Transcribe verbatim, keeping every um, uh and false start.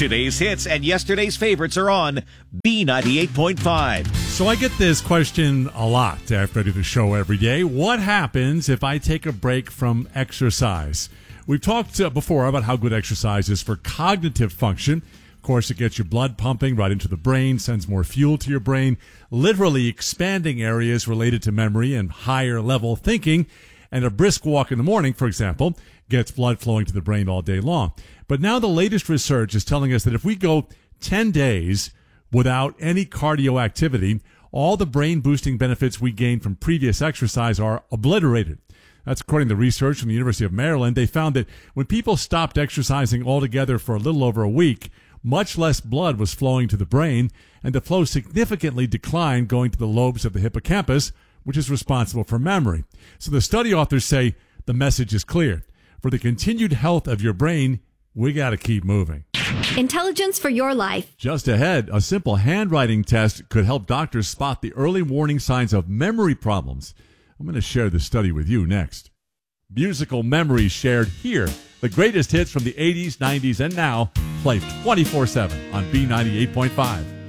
Today's hits and yesterday's favorites are on B ninety-eight point five. So I get this question a lot after I do the show every day. What happens if I take a break from exercise? We've talked uh, before about how good exercise is for cognitive function. Of course, it gets your blood pumping right into the brain, sends more fuel to your brain, literally expanding areas related to memory and higher level thinking. And a brisk walk in the morning, for example, gets blood flowing to the brain all day long. But now the latest research is telling us that if we go ten days without any cardio activity, all the brain-boosting benefits we gained from previous exercise are obliterated. That's according to research from the University of Maryland. They found that when people stopped exercising altogether for a little over a week, much less blood was flowing to the brain, and the flow significantly declined going to the lobes of the hippocampus, which is responsible for memory. So the study authors say the message is clear. For the continued health of your brain, we got to keep moving. Intelligence for your life. Just ahead, a simple handwriting test could help doctors spot the early warning signs of memory problems. I'm going to share this study with you next. Musical memories shared here. The greatest hits from the eighties, nineties, and now, played twenty-four seven on B ninety-eight point five.